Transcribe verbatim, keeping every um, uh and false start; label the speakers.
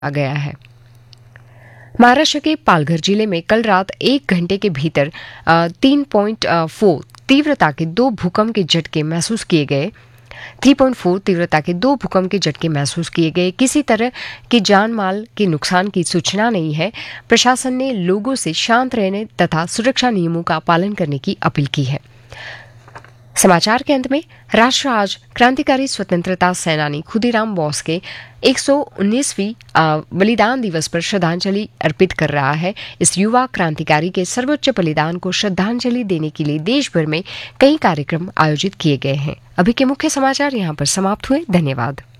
Speaker 1: आ गया है। महाराष्ट्र के पालघर जिले में कल रात एक घंटे के भीतर तीन पॉइंट फोर तीव्रता के दो भूकंप के झटके महसूस किए गए तीन पॉइंट चार तीव्रता के दो भूकंप के झटके महसूस किए गए। किसी तरह के जान माल के नुकसान की सूचना नहीं है। प्रशासन ने लोगों से शांत रहने तथा सुरक्षा नियमों का पालन करने की अपील की है। समाचार के अंत में राष्ट्र आज क्रांतिकारी स्वतंत्रता सेनानी खुदीराम बोस के एक सौ उन्नीसवीं बलिदान दिवस पर श्रद्धांजलि अर्पित कर रहा है। इस युवा क्रांतिकारी के सर्वोच्च बलिदान को श्रद्धांजलि देने के लिए देश भर में कई कार्यक्रम आयोजित किए गए हैं। अभी के मुख्य समाचार यहाँ पर समाप्त हुए। धन्यवाद।